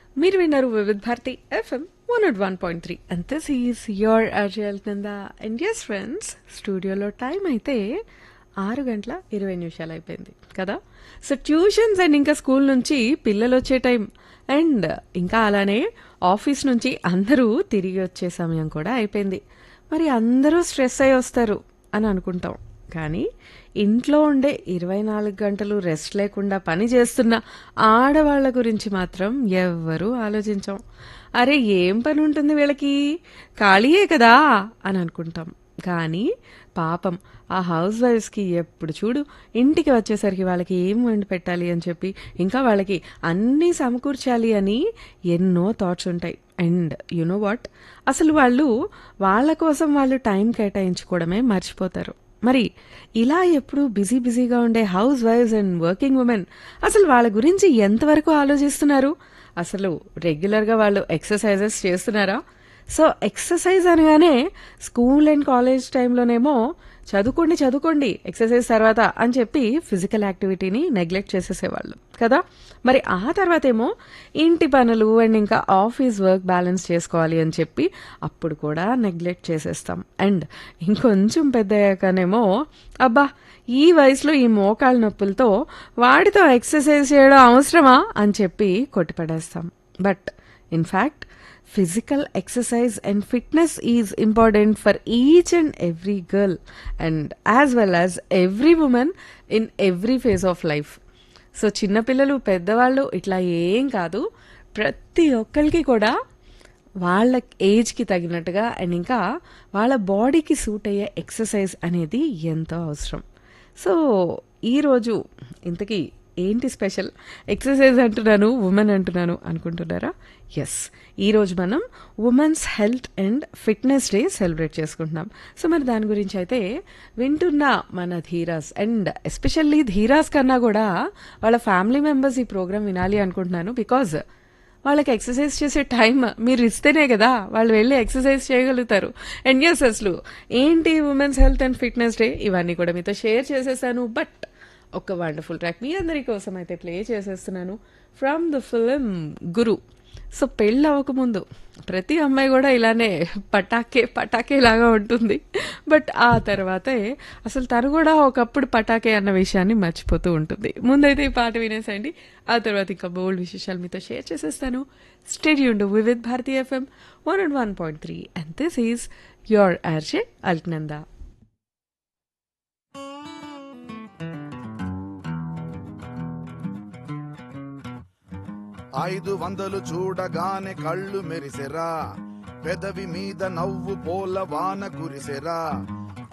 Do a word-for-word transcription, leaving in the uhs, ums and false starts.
మీరు విన్నారు Vividh Bharati FM one not one point three and this is your అర్జల్ కింద and yes friends, స్టూడియోలో time అయితే ఆరు గంటల ఇరవై నిమిషాలు అయిపోయింది కదా. సో ట్యూషన్స్ అండ్ ఇంకా స్కూల్ నుంచి పిల్లలు వచ్చే టైం అండ్ ఇంకా అలానే ఆఫీస్ నుంచి అందరూ తిరిగి వచ్చే సమయం కూడా అయిపోయింది. మరి అందరూ స్ట్రెస్ అయి వస్తారు అని అనుకుంటాం, కానీ ఇంట్లో ఉండే ఇరవై నాలుగు గంటలు రెస్ట్ లేకుండా పని చేస్తున్న ఆడవాళ్ల గురించి మాత్రం ఎవ్వరూ ఆలోచించాం. అరే ఏం పని ఉంటుంది వీళ్ళకి, ఖాళీయే కదా అని అనుకుంటాం. కానీ పాపం ఆ హౌస్ వైఫ్స్కి ఎప్పుడు చూడు ఇంటికి వచ్చేసరికి వాళ్ళకి ఏం వండి పెట్టాలి అని చెప్పి, ఇంకా వాళ్ళకి అన్నీ సమకూర్చాలి అని ఎన్నో థాట్స్ ఉంటాయి. అండ్ యు నో వాట్, అసలు వాళ్ళు వాళ్ళ కోసం వాళ్ళు టైం కేటాయించుకోవడమే మర్చిపోతారు. మరి ఇలా ఎప్పుడు బిజీ బిజీగా ఉండే house wives and working women అసలు వాళ్ళ గురించి ఎంతవరకు ఆలోచిస్తున్నారు? అసలు రెగ్యులర్గా వాళ్ళు ఎక్సర్సైజెస్ చేస్తున్నారా? సో ఎక్సర్సైజ్ అనగానే స్కూల్ అండ్ కాలేజ్ టైంలోనేమో చదువుకోండి చదువుకోండి ఎక్సర్సైజ్ తర్వాత అని చెప్పి ఫిజికల్ యాక్టివిటీని నెగ్లెక్ట్ చేసేసేవాళ్ళు కదా. మరి ఆ తర్వాత ఏమో ఇంటి పనులు అండ్ ఇంకా ఆఫీస్ వర్క్ బ్యాలెన్స్ చేసుకోవాలి అని చెప్పి అప్పుడు కూడా నెగ్లెక్ట్ చేసేస్తాం. అండ్ ఇంకొంచెం పెద్ద అయ్యాకనేమో అబ్బా ఈ వయసులో ఈ మోకాళ్ళ నొప్పులతో వాడితో ఎక్సర్సైజ్ చేయడం అవసరమా అని చెప్పి కొట్టిపడేస్తాం. But in fact physical exercise and fitness is important for each and every girl and as well as every woman in every phase of life. So చిన్నపిల్లలు పెద్దవాళ్ళు ఇట్లా ఏం కాదు, ప్రతి ఒక్కరికి కూడా వాళ్ళ ఏజ్కి తగినట్టుగా అండ్ ఇంకా వాళ్ళ బాడీకి సూట్ అయ్యే ఎక్సర్సైజ్ అనేది ఎంతో అవసరం. సో ఈరోజు ఇంతకీ ఏంటి స్పెషల్? ఎక్సర్సైజ్ అంటున్నాను, ఉమెన్ అంటున్నాను అనుకుంటున్నారా? ఎస్, ఈరోజు మనం women's health and fitness day celebrate చేసుకుంటున్నాం. సో మరి దాని గురించి అయితే వింటున్న మన ధీరాస్ అండ్ ఎస్పెషల్లీ ధీరాస్ కన్నా కూడా వాళ్ళ ఫ్యామిలీ మెంబర్స్ ఈ ప్రోగ్రామ్ వినాలి అనుకుంటున్నాను. బికాజ్ వాళ్ళకి ఎక్సర్సైజ్ చేసే టైం మీరు ఇస్తేనే కదా వాళ్ళు వెళ్ళి ఎక్సర్సైజ్ చేయగలుగుతారు. అండ్ ఎస్, అసలు ఏంటి women's health and fitness day ఇవన్నీ కూడా మీతో షేర్ చేసేసాను. బట్ ఒక వండర్ఫుల్ ట్రాక్ మీ అందరి కోసం అయితే ప్లే చేసేస్తున్నాను from the film Guru. So పెళ్ళి అవ్వకముందు ప్రతి అమ్మాయి కూడా ఇలానే పటాకే పటాకే లాగా ఉంటుంది. బట్ ఆ తర్వాతే అసలు తను కూడా ఒకప్పుడు పటాకే అన్న విషయాన్ని మర్చిపోతూ ఉంటుంది. ముందైతే ఈ పాట వినేసండి, ఆ తర్వాత ఇంకా బోల్డ్ విశేషాలు మీతో షేర్ చేసేస్తాను. Stay tuned Vividh Bharati FM one and one point three and this is your RJ Alaknanda. ఐదు వందలు చూడగానే కళ్ళు మెరిసెరా, పెదవి మీద నవ్వు పోల వాన కురిసెరా.